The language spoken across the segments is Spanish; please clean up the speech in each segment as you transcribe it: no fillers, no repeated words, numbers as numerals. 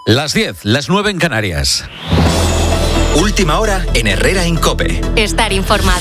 Las 10, las 9 en Canarias. Última hora en Herrera en COPE. Estar informado.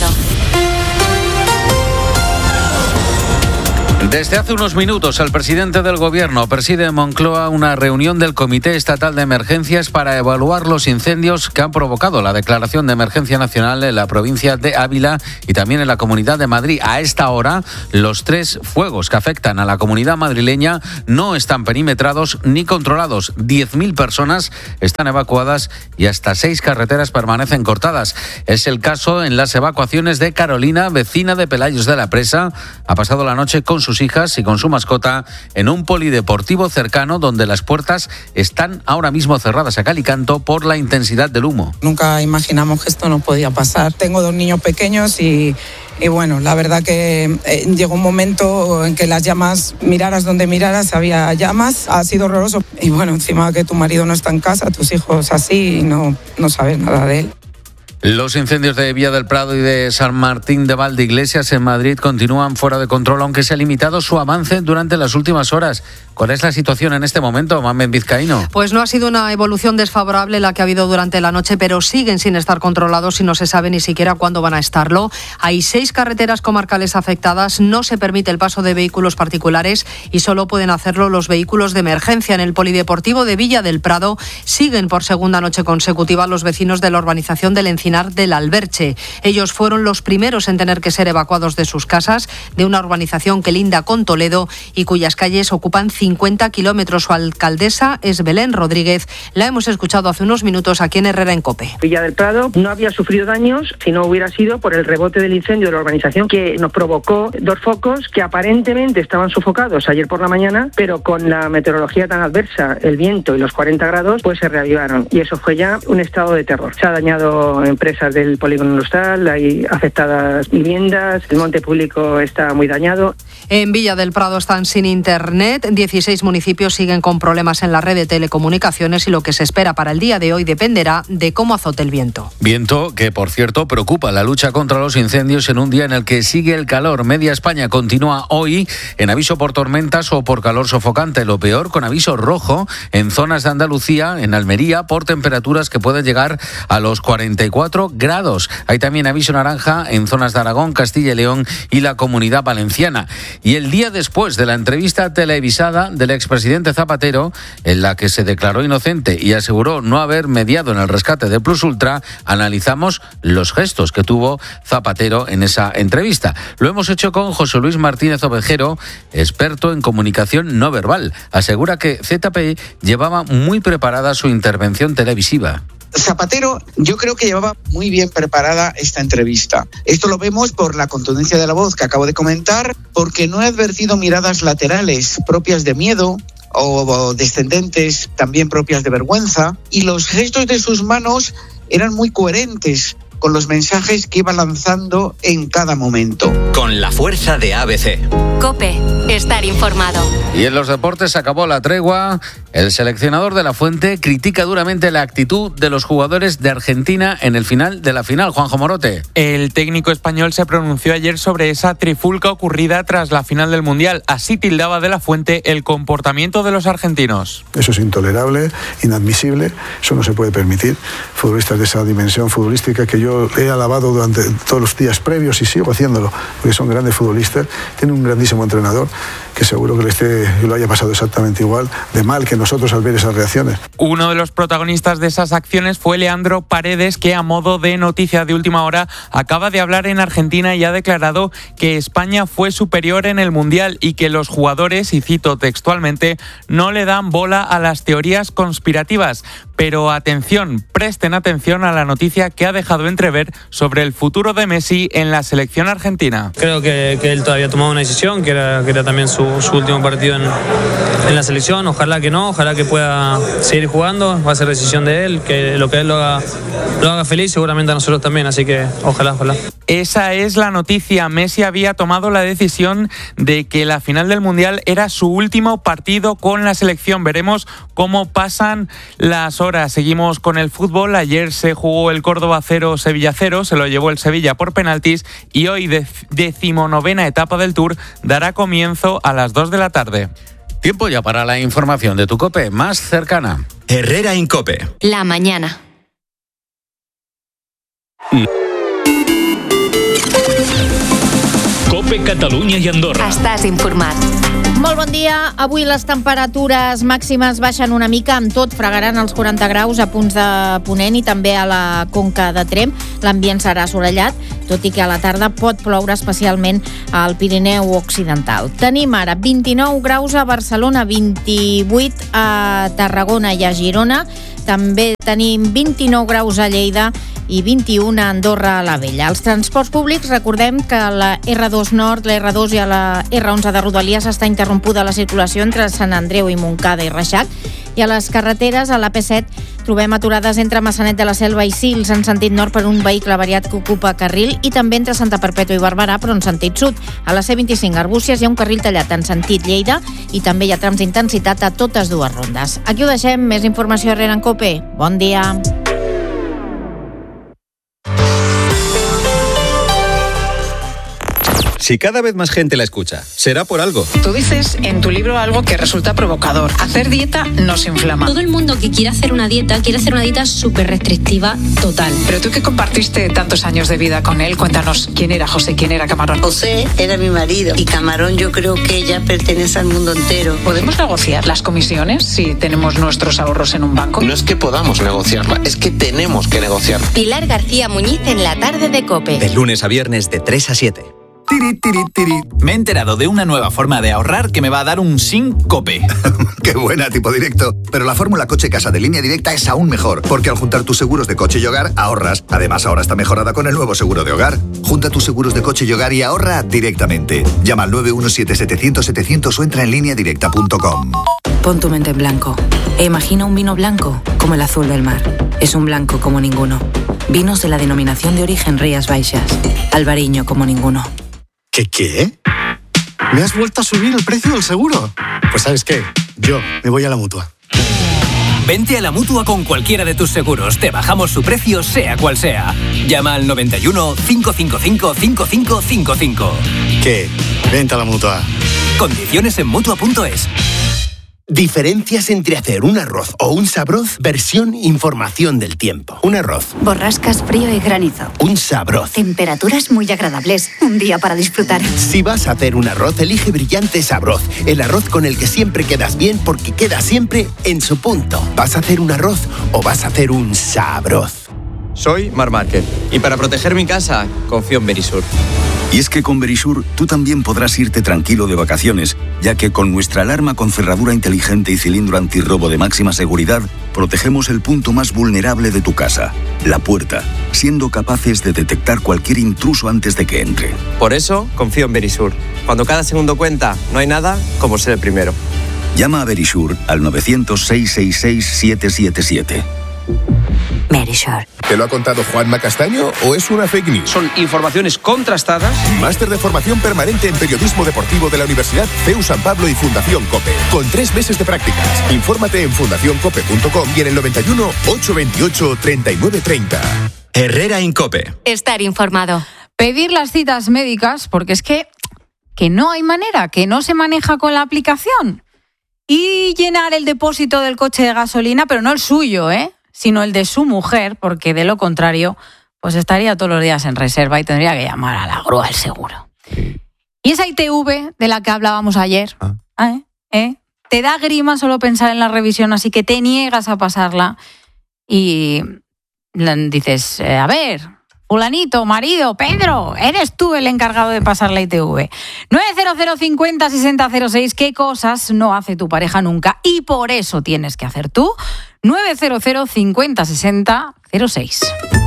Desde hace unos minutos, el presidente del Gobierno preside en Moncloa una reunión del Comité Estatal de Emergencias para evaluar los incendios que han provocado la declaración de emergencia nacional en la provincia de Ávila y también en la Comunidad de Madrid. A esta hora, los 3 fuegos que afectan a la comunidad madrileña no están perimetrados ni controlados. 10.000 personas están evacuadas y hasta 6 carreteras permanecen cortadas. Es el caso en las evacuaciones de Carolina, vecina de Pelayos de la Presa. Ha pasado la noche con sus hijas y con su mascota en un polideportivo cercano donde las puertas están ahora mismo cerradas a cal y canto por la intensidad del humo. Nunca imaginamos que esto no podía pasar. Tengo 2 niños pequeños y bueno, la verdad que llegó un momento en que las llamas, miraras donde miraras, había llamas. Ha sido horroroso. Y bueno, encima que tu marido no está en casa, tus hijos así, y no sabes nada de él. Los incendios de Villa del Prado y de San Martín de Valdeiglesias en Madrid continúan fuera de control, aunque se ha limitado su avance durante las últimas horas. ¿Cuál es la situación en este momento, Mamen Vizcaíno? Pues no ha sido una evolución desfavorable la que ha habido durante la noche, pero siguen sin estar controlados y no se sabe ni siquiera cuándo van a estarlo. Hay 6 carreteras comarcales afectadas, no se permite el paso de vehículos particulares y solo pueden hacerlo los vehículos de emergencia. En el polideportivo de Villa del Prado siguen por segunda noche consecutiva los vecinos de la urbanización del Encinar del Alberche. Ellos fueron los primeros en tener que ser evacuados de sus casas, de una urbanización que linda con Toledo y cuyas calles ocupan 50 kilómetros. Su alcaldesa es Belén Rodríguez. La hemos escuchado hace unos minutos aquí en Herrera en COPE. Villa del Prado no había sufrido daños si no hubiera sido por el rebote del incendio de la urbanización que nos provocó 2 focos que aparentemente estaban sofocados ayer por la mañana, pero con la meteorología tan adversa, el viento y los 40 grados, pues se reavivaron y eso fue ya un estado de terror. Se ha dañado empresas del polígono industrial, hay afectadas viviendas, el monte público está muy dañado. En Villa del Prado están sin internet, 16 municipios siguen con problemas en la red de telecomunicaciones y lo que se espera para el día de hoy dependerá de cómo azote el viento. Viento que, por cierto, preocupa la lucha contra los incendios en un día en el que sigue el calor. Media España continúa hoy en aviso por tormentas o por calor sofocante. Lo peor, con aviso rojo en zonas de Andalucía, en Almería, por temperaturas que pueden llegar a los 44 grados. Hay también aviso naranja en zonas de Aragón, Castilla y León y la Comunidad Valenciana. Y el día después de la entrevista televisada del expresidente Zapatero, en la que se declaró inocente y aseguró no haber mediado en el rescate de Plus Ultra, analizamos los gestos que tuvo Zapatero en esa entrevista. Lo hemos hecho con José Luis Martínez Ovejero, experto en comunicación no verbal. Asegura que ZPI llevaba muy preparada su intervención televisiva. Zapatero, yo creo que llevaba muy bien preparada esta entrevista. Esto lo vemos por la contundencia de la voz que acabo de comentar, porque no he advertido miradas laterales propias de miedo o descendentes también propias de vergüenza, y los gestos de sus manos eran muy coherentes con los mensajes que iba lanzando en cada momento. Con la fuerza de ABC. COPE, estar informado. Y en los deportes se acabó la tregua. El seleccionador de La Fuente critica duramente la actitud de los jugadores de Argentina en el final de la final. Juanjo Morote. El técnico español se pronunció ayer sobre esa trifulca ocurrida tras la final del Mundial. Así tildaba de La Fuente el comportamiento de los argentinos. Eso es intolerable, inadmisible, eso no se puede permitir. Futbolistas de esa dimensión futbolística que yo he alabado durante todos los días previos y sigo haciéndolo, porque son grandes futbolistas, tienen un grandísimo entrenador que seguro que lo haya pasado exactamente igual de mal que nosotros al ver esas reacciones. Uno de los protagonistas de esas acciones fue Leandro Paredes, que a modo de noticia de última hora acaba de hablar en Argentina y ha declarado que España fue superior en el Mundial y que los jugadores, y cito textualmente, no le dan bola a las teorías conspirativas. Pero atención, presten atención a la noticia que ha dejado entrever sobre el futuro de Messi en la selección argentina. Creo que él todavía tomaba una decisión, que era también su último partido en la selección. Ojalá que no, ojalá que pueda seguir jugando. Va a ser decisión de él, que lo haga feliz, seguramente a nosotros también, así que ojalá. Esa es la noticia. Messi había tomado la decisión de que la final del Mundial era su último partido con la selección. Veremos cómo pasan las horas. Seguimos con el fútbol. Ayer se jugó el Córdoba 0, Sevilla 0. Se lo llevó el Sevilla por penaltis y hoy, 19ª etapa del Tour, dará comienzo a las 2 de la tarde. Tiempo ya para la información de tu COPE más cercana. Herrera en COPE. La mañana. COPE Catalunya i Andorra. Estàs informat. Molt bon dia. Avui les temperatures màximes baixen una mica. Amb tot, fregaran els 40 graus a punts de Ponent i també a la Conca de Tremp. L'ambient serà assolellat, tot i que a la tarda pot ploure especialment al Pirineu Occidental. Tenim ara 29 graus a Barcelona, 28 a Tarragona i a Girona. També tenim 29 graus a Lleida i 21 a Andorra la Vella. Els transports públics, recordem que la R2 Nord, la R2 i la R11 de Rodalies està interrompuda la circulació entre Sant Andreu i Montcada i Reixac. I a les carreteres, a l'AP7, trobem aturades entre Maçanet de la Selva i Sils en sentit nord per un vehicle avariat que ocupa carril i també entre Santa Perpètua i Barberà, però en sentit sud. A la C25 Arbúcies hi ha un carril tallat en sentit Lleida i també hi ha trams d'intensitat a totes dues rondes. Aquí ho deixem. Més informació a Herrera en COPE. Bon dia. Si cada vez más gente la escucha, será por algo. Tú dices en tu libro algo que resulta provocador. Hacer dieta no se inflama. Todo el mundo que quiere hacer una dieta súper restrictiva total. Pero tú que compartiste tantos años de vida con él, cuéntanos quién era José, quién era Camarón. José era mi marido y Camarón yo creo que ella pertenece al mundo entero. ¿Podemos negociar las comisiones si tenemos nuestros ahorros en un banco? No es que podamos negociarla, es que tenemos que negociar. Pilar García Muñiz en la tarde de COPE. De lunes a viernes de 3 a 7. Me he enterado de una nueva forma de ahorrar que me va a dar un SINCOPE. ¡Qué buena, tipo directo! Pero la fórmula Coche Casa de Línea Directa es aún mejor, porque al juntar tus seguros de coche y hogar, ahorras. Además, ahora está mejorada con el nuevo seguro de hogar. Junta tus seguros de coche y hogar y ahorra directamente. Llama al 917-700-700 o entra en lineadirecta.com. Pon tu mente en blanco e imagina un vino blanco como el azul del mar. Es un blanco como ninguno. Vinos de la denominación de origen Rías Baixas. Albariño como ninguno. ¿Qué? ¿Me has vuelto a subir el precio del seguro? Pues ¿sabes qué? Yo me voy a la Mutua. Vente a la Mutua con cualquiera de tus seguros. Te bajamos su precio, sea cual sea. Llama al 91 555 5555. ¿Qué? Vente a la Mutua. Condiciones en Mutua.es. Diferencias entre hacer un arroz o un sabroz, versión información del tiempo. Un arroz. Borrascas, frío y granizo. Un sabroz. Temperaturas muy agradables. Un día para disfrutar. Si vas a hacer un arroz, elige Brillante Sabroz. El arroz con el que siempre quedas bien porque queda siempre en su punto. ¿Vas a hacer un arroz o vas a hacer un sabroz? Soy Marc Márquez y para proteger mi casa, confío en Verisur. Y es que con Verisur tú también podrás irte tranquilo de vacaciones, ya que con nuestra alarma con cerradura inteligente y cilindro antirrobo de máxima seguridad, protegemos el punto más vulnerable de tu casa, la puerta, siendo capaces de detectar cualquier intruso antes de que entre. Por eso, confío en Verisur. Cuando cada segundo cuenta, no hay nada como ser el primero. Llama a Verisur al 900-666-777. Verisur. ¿Te lo ha contado Juanma Castaño o es una fake news? Son informaciones contrastadas. Máster de formación permanente en periodismo deportivo de la Universidad CEU San Pablo y Fundación COPE. Con 3 meses de prácticas. Infórmate en fundacioncope.com y en el 91 828 3930. Herrera en COPE. Estar informado. Pedir las citas médicas, porque es que no hay manera, que no se maneja con la aplicación. Y llenar el depósito del coche de gasolina, pero no el suyo, sino el de su mujer, porque de lo contrario, pues estaría todos los días en reserva y tendría que llamar a la grúa del seguro. Y esa ITV de la que hablábamos ayer, te da grima solo pensar en la revisión, así que te niegas a pasarla y dices, a ver, fulanito, marido, Pedro, eres tú el encargado de pasar la ITV. 900 50 60 06, ¿qué cosas no hace tu pareja nunca? Y por eso tienes que hacer tú. 900 50 60 06.